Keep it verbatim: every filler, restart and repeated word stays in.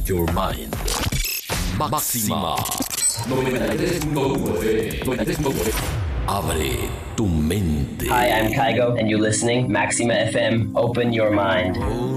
your mind. Máxima noventa y tres punto uno F M. noventa y tres punto uno F M. Abre tu mente. Hi, I'm Kygo, and you're listening Maxima F M. Open your mind.